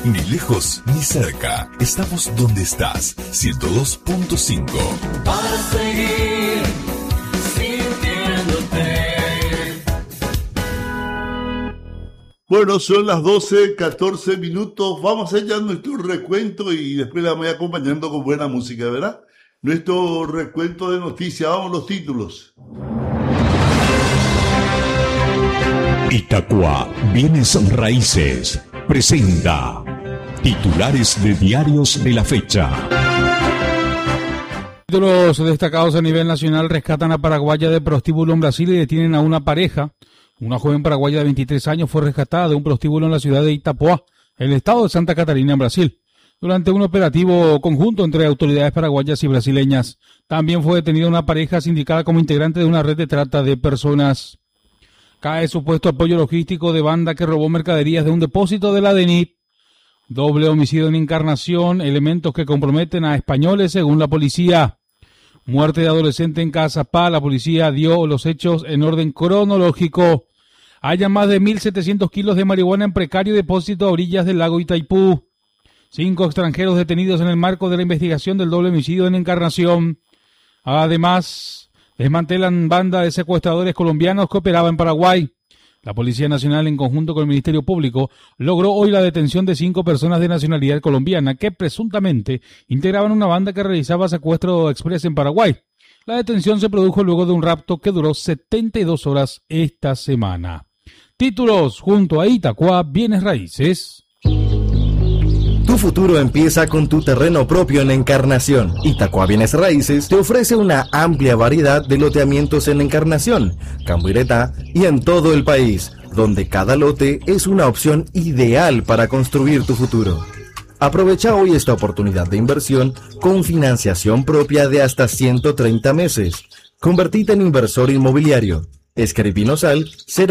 Ni lejos ni cerca. Estamos donde estás. 102.5. Para seguir sintiéndote. Bueno, son las 12:14 minutos. Vamos a echar nuestro recuento y después la voy acompañando con buena música, ¿verdad? Nuestro recuento de noticias. Vamos a los títulos. Itaqua Bienes Raíces presenta titulares de diarios de la fecha. Títulos destacados a nivel nacional: rescatan a paraguaya de prostíbulo en Brasil y detienen a una pareja. Una joven paraguaya de 23 años fue rescatada de un prostíbulo en la ciudad de Itapoá, en el estado de Santa Catarina, en Brasil, durante un operativo conjunto entre autoridades paraguayas y brasileñas. También fue detenida una pareja sindicada como integrante de una red de trata de personas. Cae supuesto apoyo logístico de banda que robó mercaderías de un depósito de la DENIT. Doble homicidio en Encarnación, elementos que comprometen a españoles según la policía. Muerte de adolescente en Cazapá, la policía dio los hechos en orden cronológico. Hayan más de 1.700 kilos de marihuana en precario depósito a orillas del lago Itaipú. 5 extranjeros detenidos en el marco de la investigación del doble homicidio en Encarnación. Además, desmantelan banda de secuestradores colombianos que operaba en Paraguay. La Policía Nacional, en conjunto con el Ministerio Público, logró hoy la detención de 5 personas de nacionalidad colombiana que presuntamente integraban una banda que realizaba secuestro express en Paraguay. La detención se produjo luego de un rapto que duró 72 horas esta semana. Títulos junto a Itaqua Bienes Raíces. Tu futuro empieza con tu terreno propio en Encarnación. Itaqua Bienes Raíces te ofrece una amplia variedad de loteamientos en Encarnación, Cambuiretá y en todo el país, donde cada lote es una opción ideal para construir tu futuro. Aprovecha hoy esta oportunidad de inversión con financiación propia de hasta 130 meses. Convertite en inversor inmobiliario. Escribinos al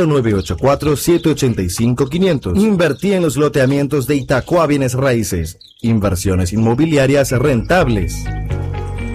0984-785-500. Invertí en los loteamientos de Itaqua Bienes Raíces. Inversiones inmobiliarias rentables.